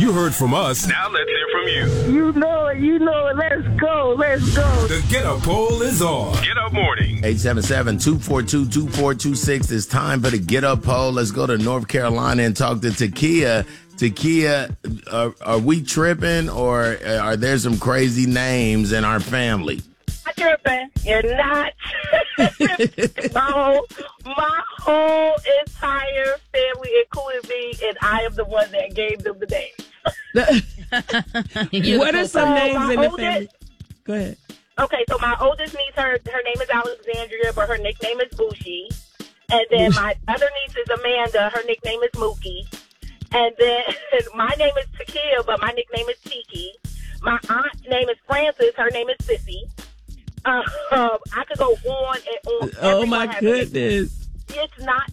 You heard from us. Now let's hear from you. You know it. Let's go. The Get Up Poll is on. Get Up Morning. 877-242-2426. It's time for the Get Up Poll. Let's go to North Carolina and talk to Takia. Takia, are we tripping, or are there some crazy names in our family? Not tripping. You're not. my whole entire family, including me, and I am the one that gave them the name. What are some names in the family? Go ahead. Okay, so my oldest niece, her name is Alexandria, but her nickname is Bushi. And then my other niece is Amanda. Her nickname is Mookie. And then my name is Takia, but my nickname is Tiki. My aunt's name is Frances. Her name is Sissy. I could go on and on. Oh my goodness! It's not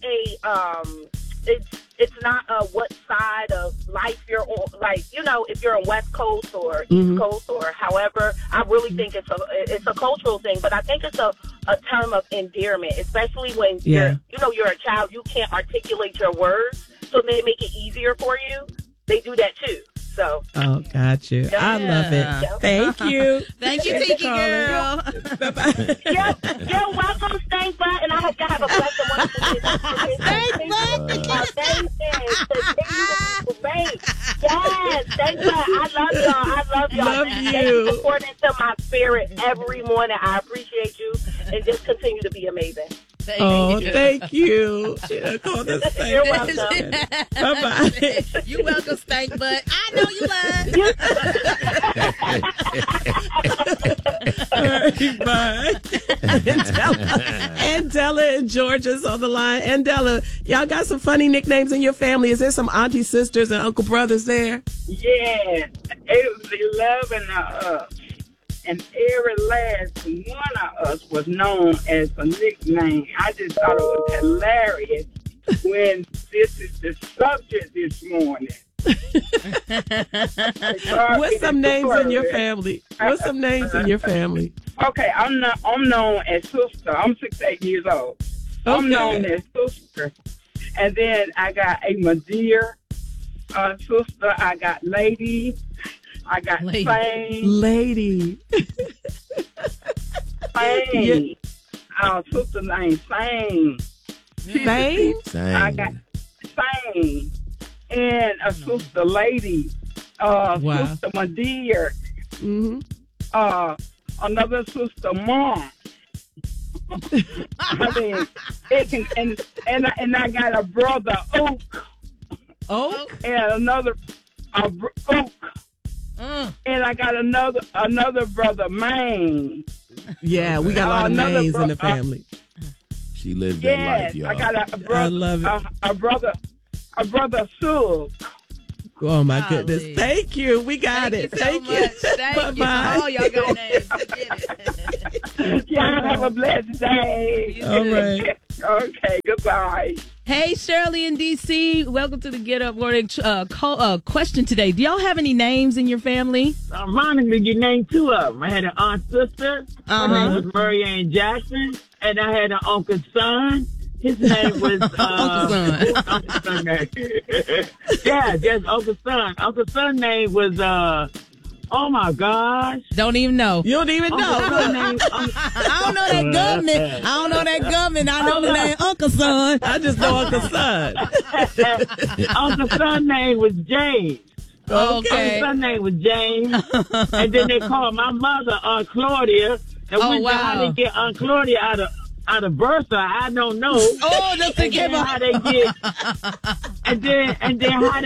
it's not what side of life you're on. Like, if you're on West Coast or East Coast or however, I really think it's a cultural thing. But I think it's a term of endearment, especially when you're a child. You can't articulate your words, so they make it easier for you. They do that too. So. Oh, got you. Yeah. I love it. Yeah. Thank you. Thank you, Tiki girl. Bye-bye. You're welcome, Stank Butt, and I hope you have a blessed and wonderful day. Stank Butt. Yes, Stank Butt. I love y'all. Love Thank you. you for pouring into my spirit every morning. I appreciate you, and just continue to be loving. Thank you. You're welcome. Bye-bye. You welcome, Stank Butt. I know you lying. All right, bye. Andela and Georgia's on the line. Andela, y'all got some funny nicknames in your family. Is there some auntie sisters and uncle brothers there? Yeah, it was 11 of us. And every last one of us was known as a nickname. I just thought it was hilarious when this is the subject this morning. What's some names in your family? What's some names in your family? Okay, I'm known as Sister. I'm 68 years old. Okay. I'm known as Sister. And then I got a Madeira sister. I got Lady. I got Fame. Lady. Fame. Our sister named Fame. Fame? I got Fame. And a sister Lady. Sister Madeira. Mm-hmm. Another sister Mom. I mean, and I got a brother Oak. And another Oak. And I got another brother, Maine. Yeah, we got a lot of names in the family. She lived that life, y'all. I got a brother. I love it. A brother, Sue. Oh my goodness! Thank you. We got it. Thank you. Thank you. Oh, y'all got names. Y'all have a blessed day. All right. Okay. Goodbye. Hey, Shirley in D.C. Welcome to the Get Up Morning question today. Do y'all have any names in your family? Ironically, you named two of them. I had an aunt sister. Her name was Mary Ann Jackson. And I had an uncle son. His name was Uncle Son. Uncle Son. Yeah, just Uncle Son. Uncle Son name was oh my gosh. Don't even know. You don't even know. I don't know that government. I know the name Uncle Son. I just know Uncle Son. Uncle Son name was James. Okay. Uncle Son name was James. And then they called my mother Aunt Claudia. And how they get Aunt Claudia out of Bertha, I don't know. Oh, just to give how they get, and then how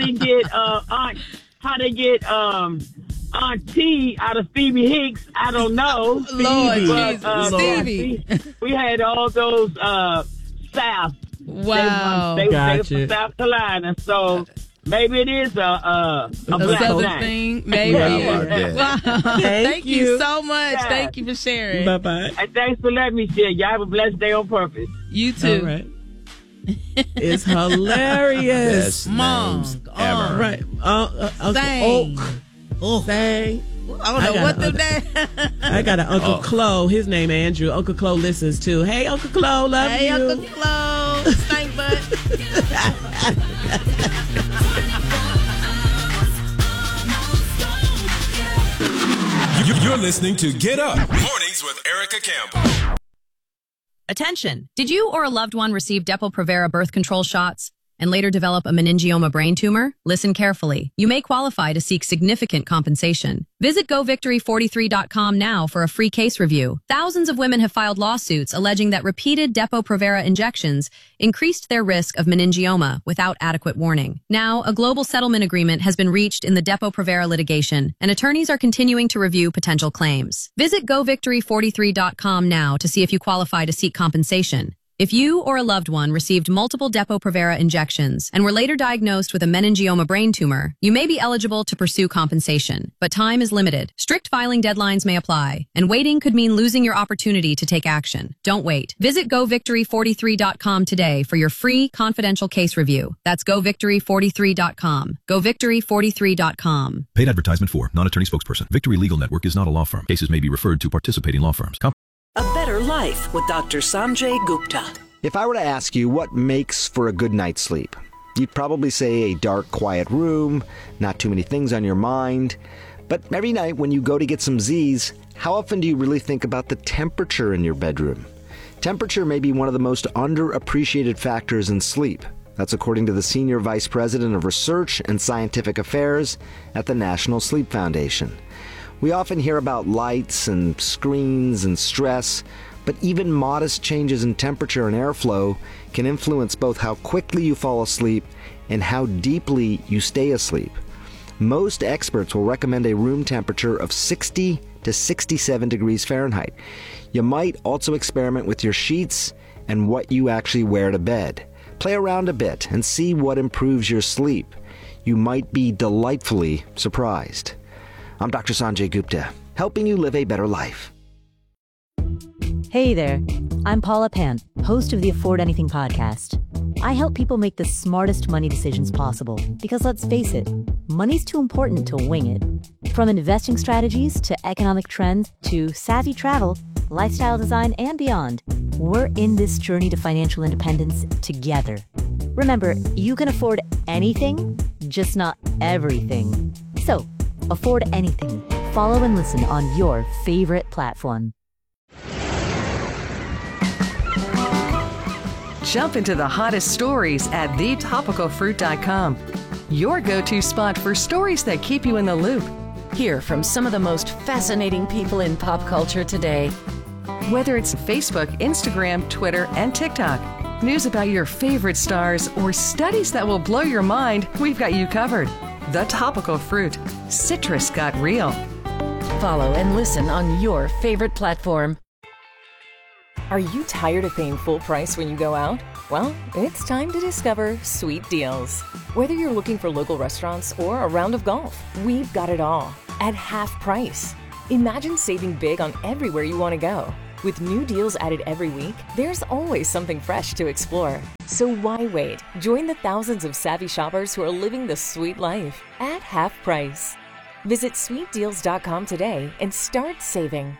they get Aunt T out of Phoebe Hicks, I don't know. Lord Jesus, Stevie. We had all those South. Wow. They were from South Carolina, so maybe it is a Southern thing. Maybe. Wow. Thank you so much. Yeah. Thank you for sharing. Bye-bye. And thanks for letting me share. Y'all have a blessed day on purpose. You too. All right. It's hilarious. Best names ever. Right. Sang. Oak. Sang. I don't know what the name. I got an Uncle Chloe. His name Andrew. Uncle Chloe listens too. Hey, Uncle Chloe, love you. Hey, Uncle Chloe. Stank butt. You're listening to Get Up Mornings with Erica Campbell. Attention! Did you or a loved one receive Depo-Provera birth control shots and later develop a meningioma brain tumor? Listen carefully. You may qualify to seek significant compensation. Visit GoVictory43.com now for a free case review. Thousands of women have filed lawsuits alleging that repeated Depo-Provera injections increased their risk of meningioma without adequate warning. Now, a global settlement agreement has been reached in the Depo-Provera litigation, and attorneys are continuing to review potential claims. Visit GoVictory43.com now to see if you qualify to seek compensation. If you or a loved one received multiple Depo-Provera injections and were later diagnosed with a meningioma brain tumor, you may be eligible to pursue compensation, but time is limited. Strict filing deadlines may apply, and waiting could mean losing your opportunity to take action. Don't wait. Visit GoVictory43.com today for your free confidential case review. That's GoVictory43.com. GoVictory43.com. Paid advertisement for non-attorney spokesperson. Victory Legal Network is not a law firm. Cases may be referred to participating law firms. A Better Life with Dr. Sanjay Gupta. If I were to ask you what makes for a good night's sleep, you'd probably say a dark, quiet room, not too many things on your mind. But every night when you go to get some Z's, how often do you really think about the temperature in your bedroom? Temperature may be one of the most underappreciated factors in sleep. That's according to the Senior Vice President of Research and Scientific Affairs at the National Sleep Foundation. We often hear about lights and screens and stress, but even modest changes in temperature and airflow can influence both how quickly you fall asleep and how deeply you stay asleep. Most experts will recommend a room temperature of 60 to 67 degrees Fahrenheit. You might also experiment with your sheets and what you actually wear to bed. Play around a bit and see what improves your sleep. You might be delightfully surprised. I'm Dr. Sanjay Gupta, helping you live a better life. Hey there, I'm Paula Pan, host of the Afford Anything podcast. I help people make the smartest money decisions possible because let's face it, money's too important to wing it. From investing strategies to economic trends to savvy travel, lifestyle design, and beyond, we're in this journey to financial independence together. Remember, you can afford anything, just not everything. So, afford anything. Follow and listen on your favorite platform. Jump into the hottest stories at thetopicalfruit.com. Your go-to spot for stories that keep you in the loop. Hear from some of the most fascinating people in pop culture today. Whether it's Facebook, Instagram, Twitter, and TikTok, news about your favorite stars, or studies that will blow your mind, we've got you covered. The Topical Fruit. Citrus got real. Follow and listen on your favorite platform. Are you tired of paying full price when you go out? Well, it's time to discover Sweet Deals. Whether you're looking for local restaurants or a round of golf, we've got it all at half price. Imagine saving big on everywhere you want to go. With new deals added every week, there's always something fresh to explore. So why wait? Join the thousands of savvy shoppers who are living the sweet life at half price. Visit sweetdeals.com today and start saving.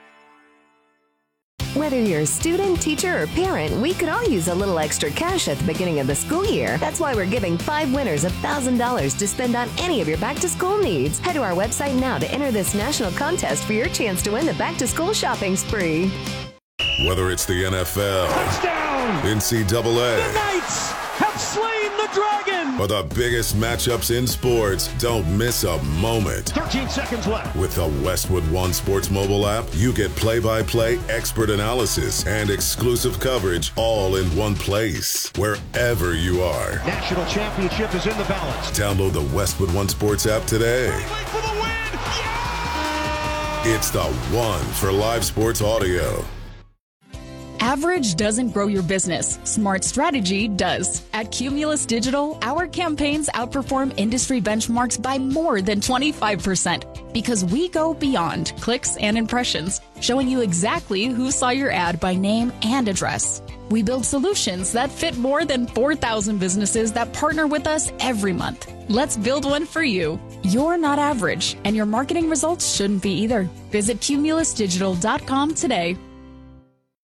Whether you're a student, teacher, or parent, we could all use a little extra cash at the beginning of the school year. That's why we're giving 5 winners $1,000 to spend on any of your back-to-school needs. Head to our website now to enter this national contest for your chance to win the back-to-school shopping spree. Whether it's the NFL, touchdown, NCAA, the Knights have slain the dragon, or the biggest matchups in sports, don't miss a moment. 13 seconds left. With the Westwood One Sports mobile app, you get play-by-play expert analysis and exclusive coverage all in one place, wherever you are. National championship is in the balance. Download the Westwood One Sports app today. For the win. Yeah! It's the one for live sports audio. Average doesn't grow your business. Smart strategy does. At Cumulus Digital, our campaigns outperform industry benchmarks by more than 25% because we go beyond clicks and impressions, showing you exactly who saw your ad by name and address. We build solutions that fit more than 4,000 businesses that partner with us every month. Let's build one for you. You're not average, and your marketing results shouldn't be either. Visit cumulusdigital.com today.